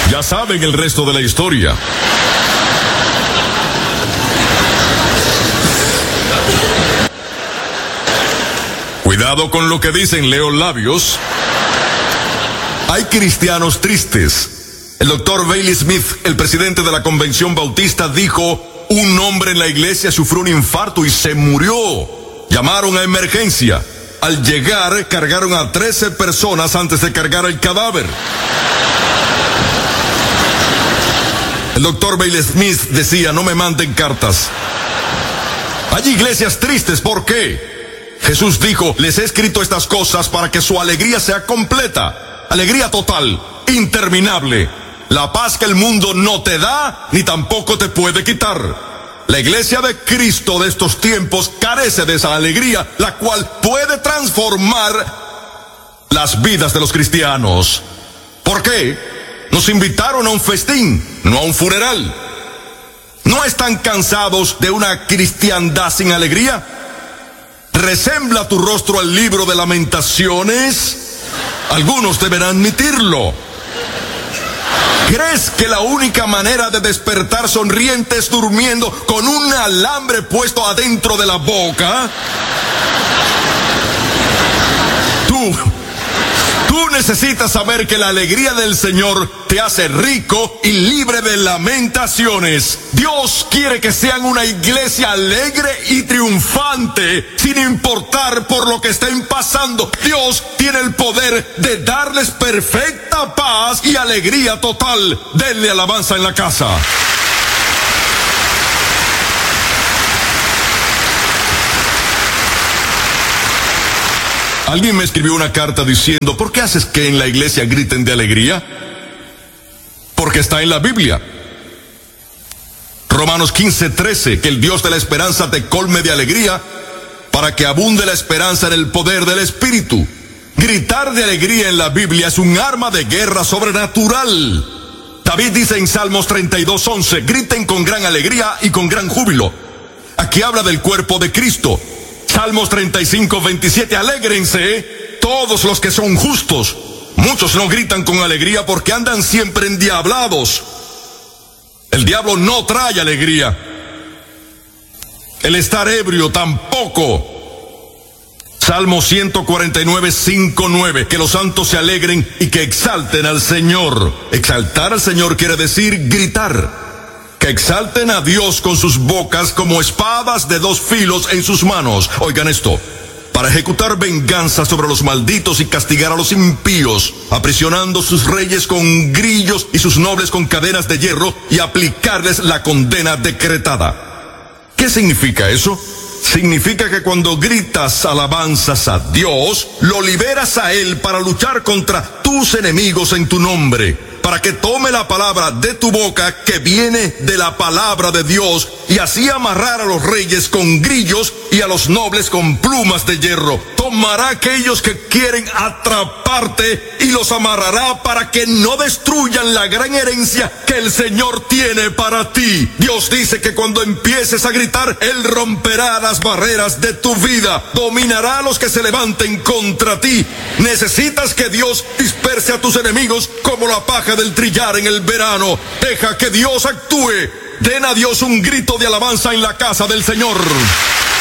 Ya saben el resto de la historia. Cuidado con lo que dicen, leo labios. Hay cristianos tristes. El doctor Bailey Smith, el presidente de la Convención Bautista, dijo: un hombre en la iglesia sufrió un infarto y se murió. Llamaron a emergencia. Al llegar, cargaron a 13 personas antes de cargar el cadáver. El doctor Bailey Smith decía: no me manden cartas. Hay iglesias tristes, ¿por qué? Jesús dijo: les he escrito estas cosas para que su alegría sea completa. Alegría total, interminable. La paz que el mundo no te da, ni tampoco te puede quitar. La iglesia de Cristo de estos tiempos carece de esa alegría, la cual puede transformar las vidas de los cristianos. ¿Por qué? Nos invitaron a un festín, no a un funeral. ¿No están cansados de una cristiandad sin alegría? ¿Resembla tu rostro al libro de Lamentaciones? Algunos deberán admitirlo. ¿Crees que la única manera de despertar sonriente es durmiendo con un alambre puesto adentro de la boca? Tú necesitas saber que la alegría del Señor te hace rico y libre de lamentaciones. Dios quiere que sean una iglesia alegre y triunfante, sin importar por lo que estén pasando. Dios tiene el poder de darles perfecta paz y alegría total. Denle alabanza en la casa. Alguien me escribió una carta diciendo: ¿por qué haces que en la iglesia griten de alegría? Porque está en la Biblia. Romanos 15:13, que el Dios de la esperanza te colme de alegría, para que abunde la esperanza en el poder del Espíritu. Gritar de alegría en la Biblia es un arma de guerra sobrenatural. David dice en Salmos 32:11, griten con gran alegría y con gran júbilo. Aquí habla del cuerpo de Cristo. Salmos 35:27, alégrense todos los que son justos. Muchos no gritan con alegría porque andan siempre endiablados. El diablo no trae alegría. El estar ebrio tampoco. Salmo 149:5-9, que los santos se alegren y que exalten al Señor. Exaltar al Señor quiere decir gritar. Que exalten a Dios con sus bocas como espadas de dos filos en sus manos. Oigan esto: para ejecutar venganza sobre los malditos y castigar a los impíos, aprisionando sus reyes con grillos y sus nobles con cadenas de hierro, y aplicarles la condena decretada. ¿Qué significa eso? Significa que cuando gritas alabanzas a Dios, lo liberas a Él para luchar contra tus enemigos en tu nombre, para que tome la palabra de tu boca que viene de la palabra de Dios, y así amarrar a los reyes con grillos y a los nobles con plumas de hierro. Tomará aquellos que quieren atraparte y los amarrará para que no destruyan la gran herencia que el Señor tiene para ti. Dios dice que cuando empieces a gritar, Él romperá las barreras de tu vida, dominará a los que se levanten contra ti. Necesitas que Dios disperse a tus enemigos como la paja del trillar en el verano. Deja que Dios actúe. Den a Dios un grito de alabanza en la casa del Señor.